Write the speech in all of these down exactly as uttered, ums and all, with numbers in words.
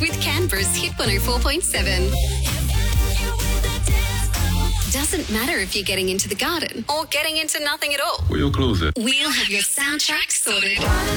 with Canberra's Hit one oh four point seven. Doesn't matter if you're getting into the garden or getting into nothing at all. Where your clothes at? We'll have your soundtrack sorted.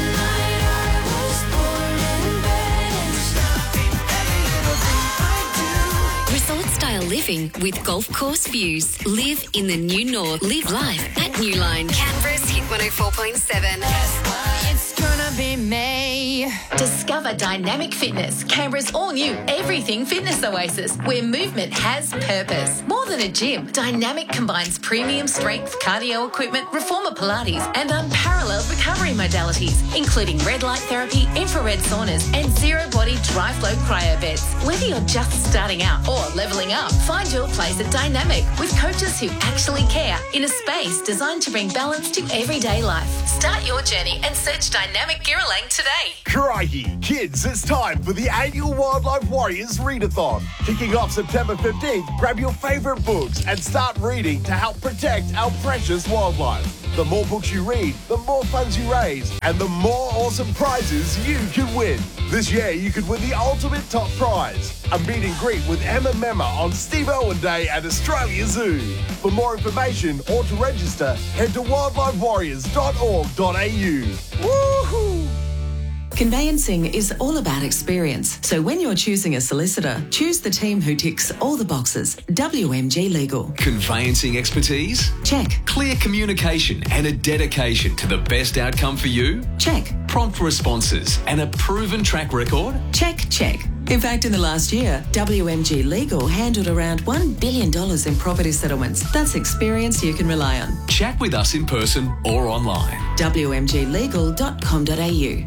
Resort-style living with golf course views. Live in the new north. Live life at Newline. Canberra's Hit one oh four point seven. It's gonna be May. Discover Dynamic Fitness, Canberra's all-new everything fitness oasis, where movement has purpose. More than a gym, Dynamic combines premium strength cardio equipment, reformer Pilates, and unparalleled recovery modalities, including red light therapy, infrared saunas, and zero-body dry-flow cryo beds. Whether you're just starting out or leveling up, find your place at Dynamic with coaches who actually care in a space designed to bring balance to everyday life. Start your journey and search Dynamic Girralang today. Crikey, kids, it's time for the annual Wildlife Warriors Readathon. Kicking off September fifteenth, grab your favourite books and start reading to help protect our precious wildlife. The more books you read, the more funds you raise, and the more awesome prizes you can win. This year, you could win the ultimate top prize, a meet and greet with Emma Memma on Steve Irwin Day at Australia Zoo. For more information or to register, head to wildlife warriors dot org dot a u. Woohoo! Conveyancing is all about experience. So when you're choosing a solicitor, choose the team who ticks all the boxes. W M G Legal. Conveyancing expertise? Check. Clear communication and a dedication to the best outcome for you? Check. Prompt responses and a proven track record? Check, check. In fact, in the last year, W M G Legal handled around one billion dollars in property settlements. That's experience you can rely on. Chat with us in person or online. w m g legal dot com dot a u.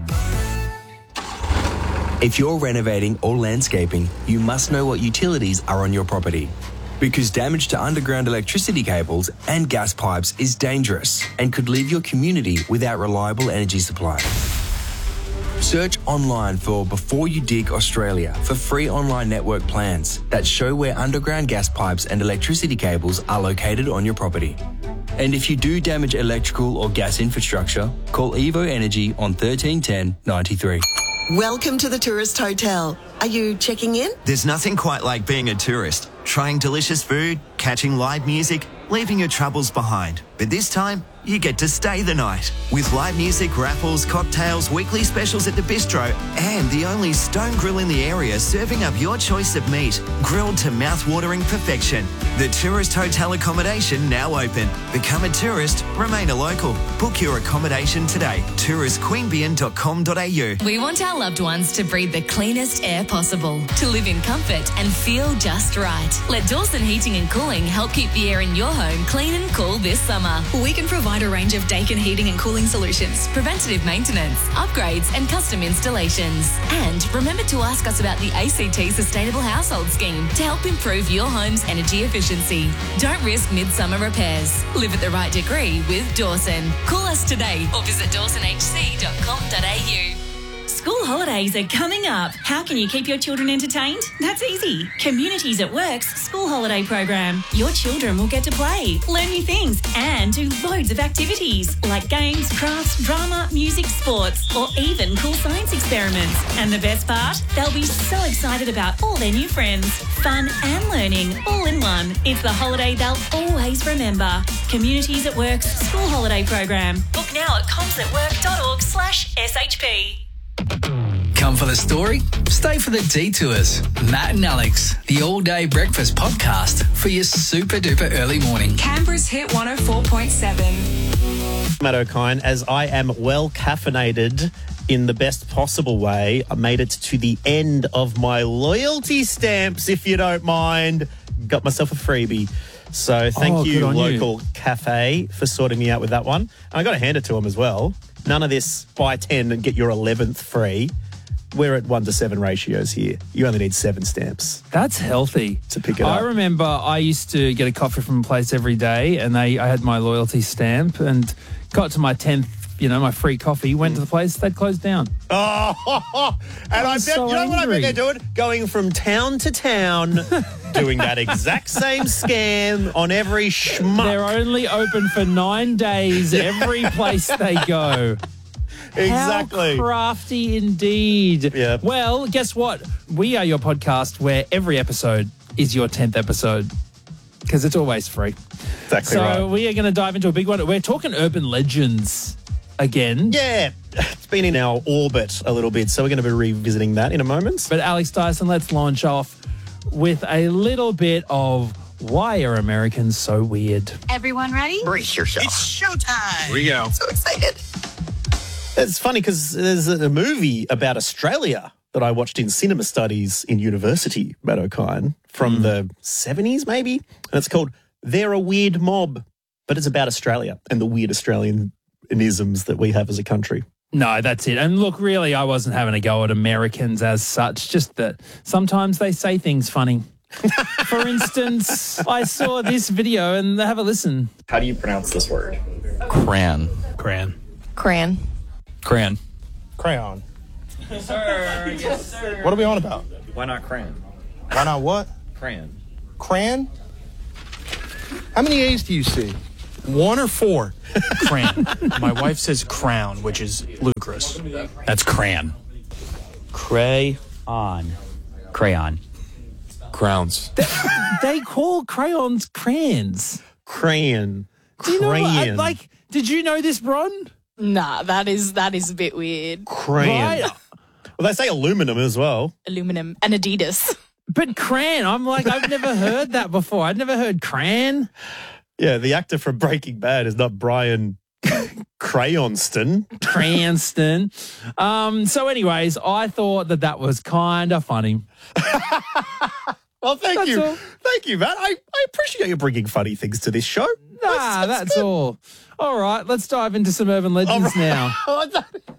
If you're renovating or landscaping, you must know what utilities are on your property. Because damage to underground electricity cables and gas pipes is dangerous and could leave your community without reliable energy supply. Search online for Before You Dig Australia for free online network plans that show where underground gas pipes and electricity cables are located on your property. And if you do damage electrical or gas infrastructure, call Evo Energy on thirteen ten ninety-three. Welcome to the Tourist Hotel. Are you checking in? There's nothing quite like being a tourist. Trying delicious food, catching live music, leaving your troubles behind. But this time, you get to stay the night. With live music, raffles, cocktails, weekly specials at the bistro, and the only stone grill in the area serving up your choice of meat, grilled to mouth-watering perfection. The Tourist Hotel accommodation now open. Become a tourist, remain a local. Book your accommodation today. tourist queanbeyan dot com dot a u. We want our loved ones to breathe the cleanest air possible, to live in comfort and feel just right. Let Dawson Heating and Cooling help keep the air in your home clean and cool this summer. We can provide a range of Dakin heating and cooling solutions, preventative maintenance, upgrades and custom installations. And remember to ask us about the A C T Sustainable Household Scheme to help improve your home's energy efficiency. Don't risk midsummer repairs. Live at the right degree with Dawson. Call us today or visit dawson h c dot com dot a u. School holidays are coming up. How can you keep your children entertained? That's easy. Communities at Work's school holiday program. Your children will get to play, learn new things, and do loads of activities like games, crafts, drama, music, sports, or even cool science experiments. And the best part? They'll be so excited about all their new friends. Fun and learning all in one. It's the holiday they'll always remember. Communities at Work's school holiday program. Book now at comsatwork.org slash SHP. Come for the story? Stay for the detours. Matt and Alex, the all-day breakfast podcast for your super-duper early morning. Canberra's Hit one oh four point seven. Matt O'Kine, as I am well caffeinated in the best possible way, I made it to the end of my loyalty stamps, if you don't mind. Got myself a freebie. So thank oh, you, local you. cafe, for sorting me out with that one. And I got to hand it to them as well. None of this buy ten and get your eleventh free. We're at one to seven ratios here. You only need seven stamps. That's healthy. To pick it I up. I remember I used to get a coffee from a place every day, and they I had my loyalty stamp and got to my tenth, you know, my free coffee, went to the place, they'd closed down. Oh, and I, I bet, so you know angry. what I bet they're doing? Going from town to town, doing that exact same scam on every schmuck. They're only open for nine days every place they go. Exactly. How crafty indeed. Yeah. Well, guess what? We are your podcast where every episode is your tenth episode because it's always free. Exactly so right. we are going to dive into a big one. We're talking urban legends again. Yeah, it's been in our orbit a little bit, so we're going to be revisiting that in a moment. But Alex Dyson, let's launch off with a little bit of why are Americans so weird? Everyone ready? Brace yourself. It's showtime. Here we go. So excited. It's funny because there's a movie about Australia that I watched in cinema studies in university, Matt O'Kine, from mm. the seventies maybe, and it's called They're a Weird Mob, but it's about Australia and the weird Australianisms that we have as a country. No, that's it. And look, really, I wasn't having a go at Americans as such, just that sometimes they say things funny. For instance, I saw this video and have a listen. How do you pronounce this word? Cran. Cran. Cran. Cran. Crayon. Yes, sir. Yes, sir. What are we on about? Why not crayon? Why not what? Crayon. Cran? How many A's do you see? One or four? Cran. My wife says crown, which is ludicrous. That's crayon. Cray-on. Crayon. Crowns. They, they call crayons crayons. Crayon. Do you know what, I- Crayon. like, did you know this, Bron? Nah, that is that is a bit weird. Crayon. Right. Well, they say aluminum as well. Aluminum and Adidas. But cran, I'm like, I've never heard that before. I'd never heard cran. Yeah, the actor from Breaking Bad is not Brian Crayonston. Cranston. Um, so anyways, I thought that that was kind of funny. Well, thank That's you. all. Thank you, Matt. I, I appreciate you bringing funny things to this show. Nah, that's, good. all. All right, let's dive into some urban legends now. Is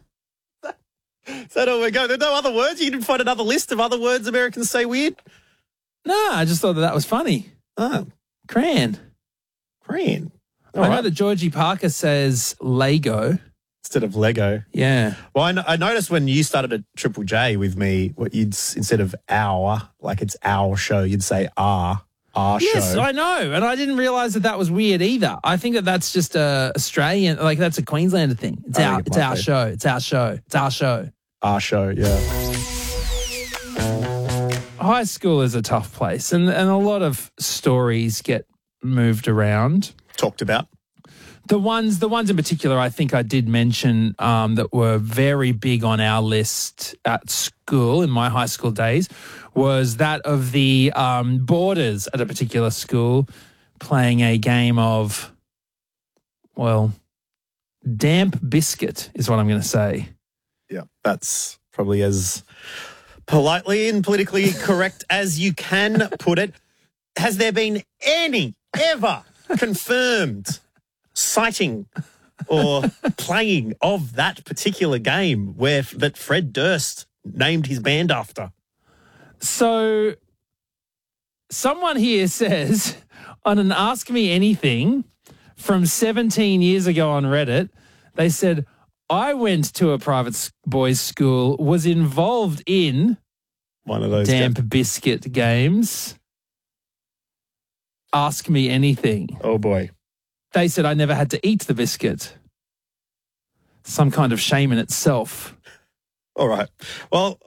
that all we go? There's no other words? You didn't find another list of other words Americans say weird? Nah, I just thought that that was funny. Oh. Cran. Cran. I know that Georgie Parker says Lego. Instead of Lego. Yeah. Well, I, no- I noticed when you started at Triple J with me, what you'd s- instead of our, like it's our show, you'd say our, our Yes, show. I know. And I didn't realise that that was weird either. I think that that's just a Australian, like that's a Queenslander thing. It's I our, think it it's might our be. show. It's our show. It's our show. Our show, yeah. High school is a tough place, and, and a lot of stories get moved around. Talked about. The ones, the ones in particular, I think I did mention um, that were very big on our list at school in my high school days was that of the um, boarders at a particular school playing a game of, well, damp biscuit is what I'm going to say. Yeah, that's probably as politely and politically correct as you can put it. Has there been any ever confirmed sighting or playing of that particular game where that Fred Durst named his band after? So someone here says on an Ask Me Anything from seventeen years ago on Reddit, they said, I went to a private s- boys' school, was involved in one of those damp games. biscuit games. Ask Me Anything. Oh, boy. They said I never had to eat the biscuit. Some kind of shame in itself. All right. Well,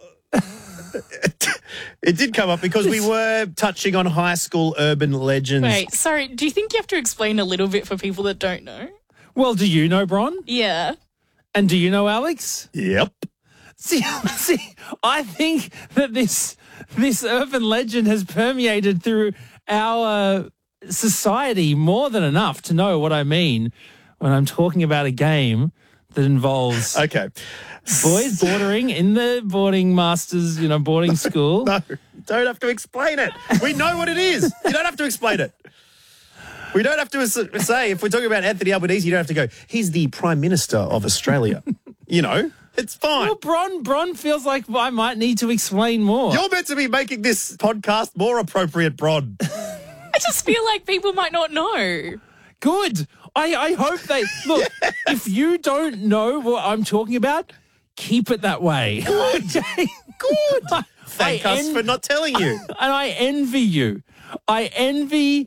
it did come up because we were touching on high school urban legends. Wait, sorry, do you think you have to explain a little bit for people that don't know? Well, do you know, Bron? Yeah. And do you know Alex? Yep. See, see, I think that this this urban legend has permeated through our society more than enough to know what I mean when I'm talking about a game that involves okay boys bordering in the boarding masters, you know, boarding school. No, don't have to explain it. We know what it is. You don't have to explain it. We don't have to s- say, if we're talking about Anthony Albanese, you don't have to go, he's the Prime Minister of Australia. You know, it's fine. Well, Bron, Bron feels like I might need to explain more. You're meant to be making this podcast more appropriate, Bron. I just feel like people might not know. Good. I, I hope they... Look, yes. If you don't know what I'm talking about, keep it that way. Good. Good. I, Thank I us en- for not telling you. And I envy you. I envy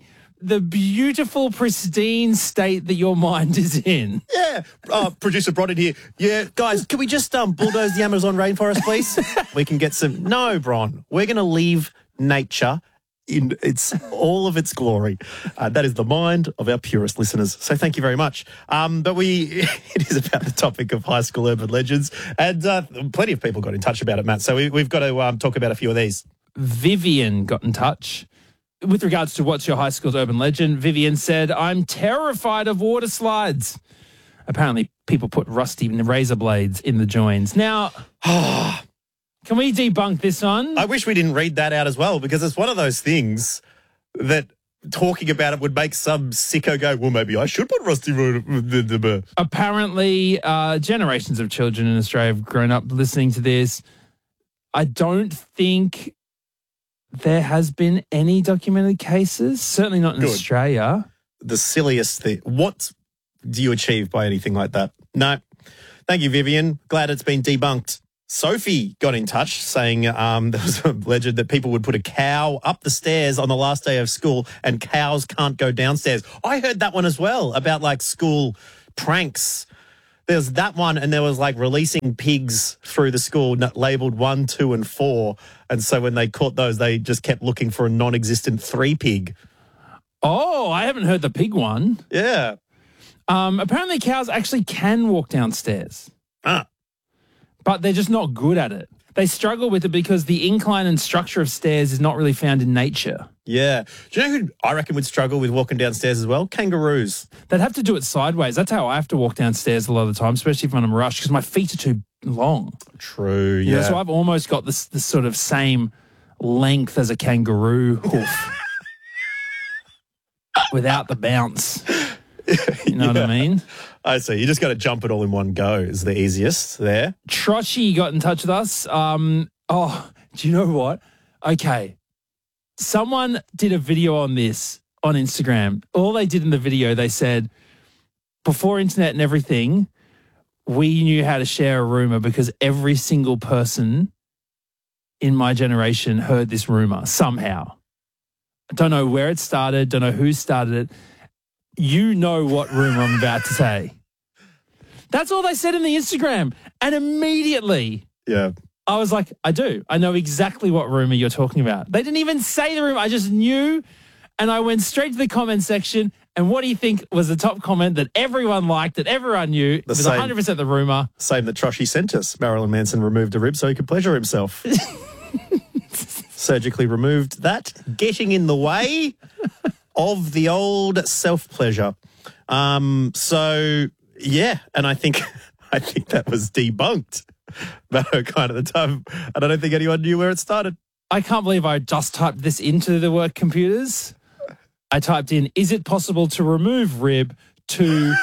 the beautiful, pristine state that your mind is in. Yeah. Uh, producer brought in here. Yeah, guys, can we just um, bulldoze the Amazon rainforest, please? We can get some... No, Bron. We're going to leave nature in its all of its glory. Uh, that is the mind of our purest listeners. So thank you very much. Um, but we, it is about the topic of high school urban legends, and uh, plenty of people got in touch about it, Matt. So we, we've got to um, talk about a few of these. Vivian got in touch. With regards to what's your high school's urban legend, Vivian said, I'm terrified of water slides. Apparently, people put rusty razor blades in the joins. Now, can we debunk this one? I wish we didn't read that out as well, because it's one of those things that talking about it would make some sicko go, well, maybe I should put rusty... Apparently, uh, generations of children in Australia have grown up listening to this. I don't think there has been any documented cases, certainly not in Good. Australia. The silliest thing. What do you achieve by anything like that? No. Thank you, Vivian. Glad it's been debunked. Sophie got in touch saying um, there was a legend that people would put a cow up the stairs on the last day of school and cows can't go downstairs. I heard that one as well about like school pranks. There's that one, and there was like releasing pigs through the school labelled one, two, and four. And so when they caught those, they just kept looking for a non-existent three pig. Oh, I haven't heard the pig one. Yeah. Um, apparently cows actually can walk downstairs. Ah. But they're just not good at it. They struggle with it because the incline and structure of stairs is not really found in nature. Yeah. Do you know who I reckon would struggle with walking downstairs as well? Kangaroos. They'd have to do it sideways. That's how I have to walk downstairs a lot of the time, especially if I'm in a rush, because my feet are too long. True, yeah. You know, so I've almost got this, this sort of same length as a kangaroo hoof without the bounce. You know yeah. what I mean? I see. You just got to jump it all in one go is the easiest there. Trotchy got in touch with us. Um, oh, do you know what? Okay. Someone did a video on this on Instagram. All they did in the video, they said, before internet and everything, we knew how to share a rumor because every single person in my generation heard this rumor somehow. I don't know where it started, don't know who started it. You know what rumor I'm about to say. That's all they said in the Instagram. And immediately, yeah, I was like, I do. I know exactly what rumor you're talking about. They didn't even say the rumor. I just knew. And I went straight to the comment section. And what do you think was the top comment that everyone liked, that everyone knew? It was same, one hundred percent the rumor. Same that Troshy sent us. Marilyn Manson removed a rib so he could pleasure himself. Surgically removed that, getting in the way of the old self-pleasure. Um, so, yeah, and I think I think that was debunked. Matt O'Kine at the time, and I don't think anyone knew where it started. I can't believe I just typed this into the work computers. I typed in, is it possible to remove rib to...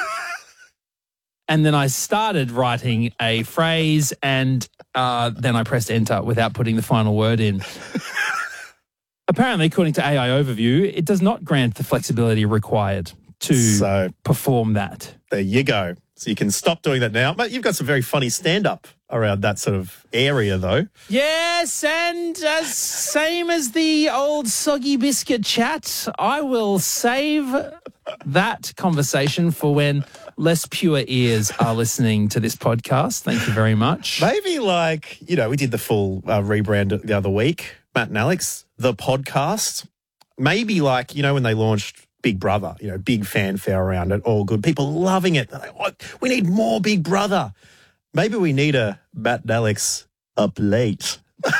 And then I started writing a phrase and uh, then I pressed enter without putting the final word in. Apparently, according to A I Overview, it does not grant the flexibility required to so, perform that. There you go. So you can stop doing that now. But you've got some very funny stand-up around that sort of area, though. Yes, and as same as the old soggy biscuit chat, I will save that conversation for when less pure ears are listening to this podcast. Thank you very much. Maybe like, you know, we did the full uh, rebrand the other week, Matt and Alex, the podcast. Maybe like, you know, when they launched Big Brother, you know, big fanfare around it, all good. People loving it. They're like, oh, we need more Big Brother. Maybe we need a Matt and Alex up late.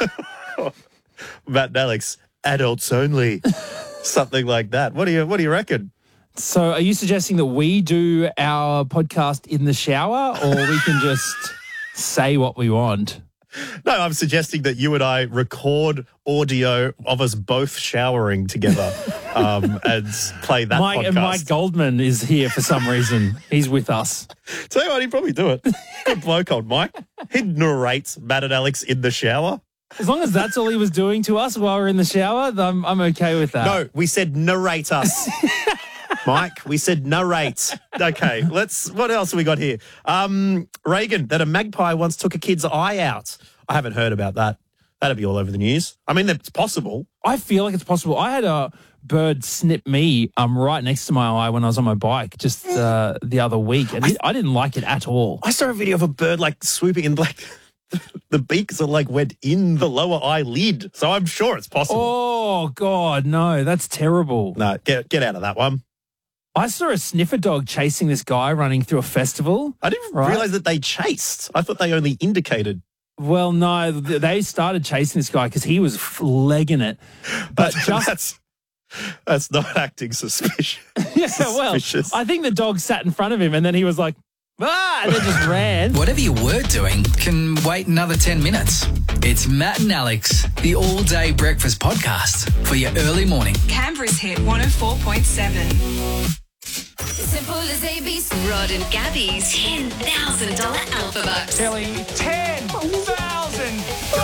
Matt and Alex, adults only. Something like that. What do you What do you reckon? So are you suggesting that we do our podcast in the shower or we can just say what we want? No, I'm suggesting that you and I record audio of us both showering together um, and play that Mike, podcast. And Mike Goldman is here for some reason. He's with us. Tell you what, he'd probably do it. Good bloke, old Mike. He'd narrate Matt and Alex in the shower. As long as that's all he was doing to us while we're in the shower, I'm, I'm okay with that. No, we said narrate us. Mike, we said narrate. Okay, let's. What else have we got here? Um, Reagan, that a magpie once took a kid's eye out. I haven't heard about that. That'd be all over the news. I mean, it's possible. I feel like it's possible. I had a bird snip me um right next to my eye when I was on my bike just uh, the other week, and I, I didn't like it at all. I saw a video of a bird like swooping in, like the beaks are like went in the lower eyelid. So I'm sure it's possible. Oh God, no, that's terrible. No, get get out of that one. I saw a sniffer dog chasing this guy running through a festival. I didn't right? realize that they chased. I thought they only indicated. Well, no, th- they started chasing this guy because he was f- legging it. But just that's that's not acting suspicious. yeah, well, I think the dog sat in front of him and then he was like, ah, and then just ran. Whatever you were doing can wait another ten minutes. It's Matt and Alex, the all-day breakfast podcast for your early morning. Canberra's hit one oh four point seven. Simple as A B C. Rod and Gabby's ten thousand dollars Alpha Bucks. Kelly, ten thousand.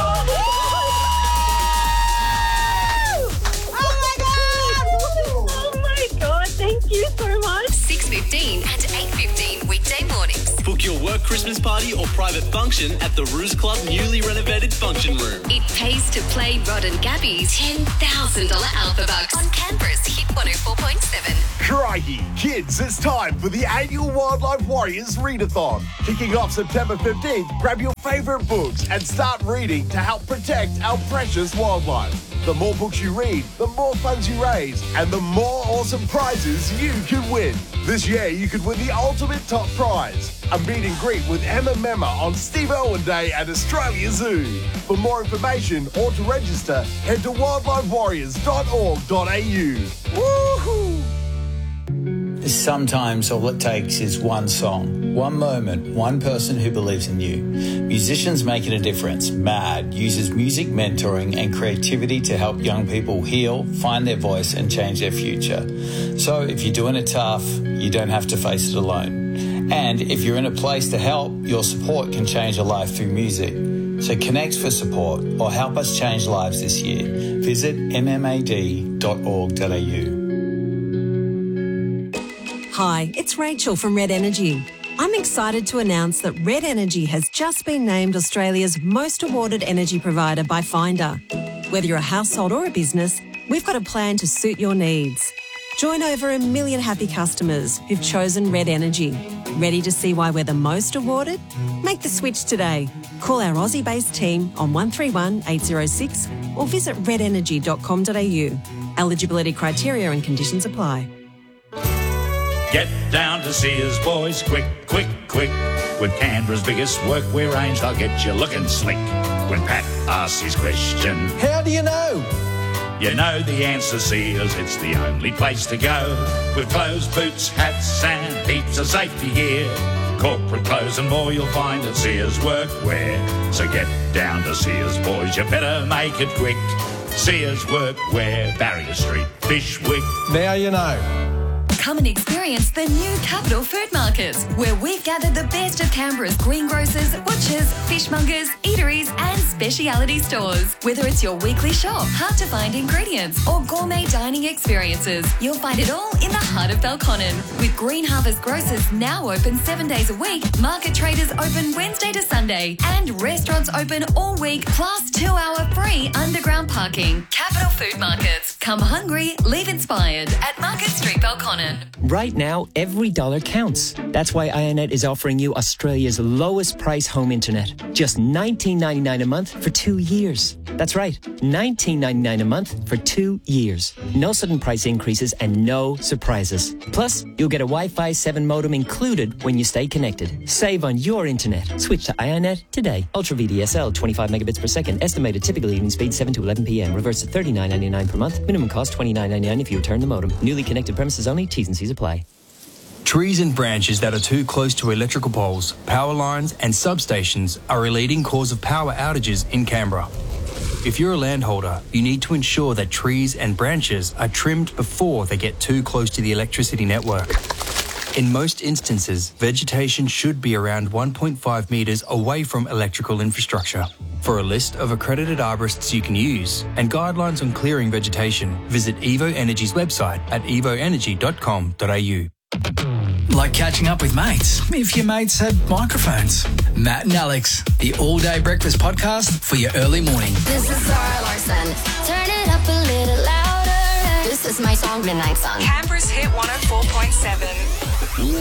Thank you so much. six fifteen and eight fifteen weekday mornings. Book your work Christmas party or private function at the Ruse Club newly renovated function room. It pays to play Rod and Gabby's ten thousand dollars Alpha Bucks on Canberra's Hit one oh four point seven. Crikey, kids, it's time for the annual Wildlife Warriors Readathon. Kicking off September fifteenth, grab your favourite books and start reading to help protect our precious wildlife. The more books you read, the more funds you raise, and the more awesome prizes you could win. This year, you could win the ultimate top prize, a meet and greet with Emma Memma on Steve Irwin Day at Australia Zoo. For more information or to register, head to wildlife warriors dot org dot a u. Woohoo! Sometimes all it takes is one song, one moment, one person who believes in you. Musicians Making a Difference, MAD, uses music mentoring and creativity to help young people heal, find their voice and change their future. So if you're doing it tough, you don't have to face it alone. And if you're in a place to help, your support can change a life through music. So connect for support or help us change lives this year. Visit m m a d dot org dot a u. Hi, it's Rachel from Red Energy. I'm excited to announce that Red Energy has just been named Australia's most awarded energy provider by Finder. Whether you're a household or a business, we've got a plan to suit your needs. Join over a million happy customers who've chosen Red Energy. Ready to see why we're the most awarded? Make the switch today. Call our Aussie-based team on one three one, eight zero six or visit red energy dot com dot a u. Eligibility criteria and conditions apply. Get down to Sears, boys, quick, quick, quick. With Canberra's biggest workwear range, they'll get you looking slick. When Pat asks his question, how do you know? You know the answer, Sears, it's the only place to go. With clothes, boots, hats and heaps of safety gear. Corporate clothes and more you'll find at Sears Workwear. So get down to Sears, boys, you better make it quick. Sears Workwear, Barrier Street, Bishwick. Now you know. Come and experience the new Capital Food Market, where we've gathered the best of Canberra's greengrocers, butchers, fishmongers, eateries and speciality stores. Whether it's your weekly shop, hard-to-find ingredients or gourmet dining experiences, you'll find it all in the heart of Belconnen. With Green Harvest Grocers now open seven days a week, Market Traders open Wednesday to Sunday and restaurants open all week plus two-hour free underground parking. Capital Food Markets. Come hungry, leave inspired at Market Street, Belconnen. Right now, every dollar counts. That's why IONET is offering you Australia's lowest price home internet. Just nineteen ninety-nine a month for two years. That's right, nineteen ninety-nine a month for two years. No sudden price increases and no surprises. Plus, you'll get a Wi-Fi seven modem included when you stay connected. Save on your internet. Switch to IONET today. Ultra V D S L, twenty-five megabits per second. Estimated typical evening speed seven to eleven p m. Reverse to thirty-nine ninety-nine per month. Minimum cost twenty-nine ninety-nine if you return the modem. Newly connected premises only. T's and C's apply. Trees and branches that are too close to electrical poles, power lines and substations are a leading cause of power outages in Canberra. If you're a landholder, you need to ensure that trees and branches are trimmed before they get too close to the electricity network. In most instances, vegetation should be around one point five metres away from electrical infrastructure. For a list of accredited arborists you can use and guidelines on clearing vegetation, visit Evo Energy's website at evo energy dot com dot a u. like catching up with mates, if your mates had microphones. Matt and Alex, the all-day breakfast podcast for your early morning. This is Zara Larson. Turn it up a little louder. This is my song, Midnight Sun. Canberra's Hit one oh four point seven.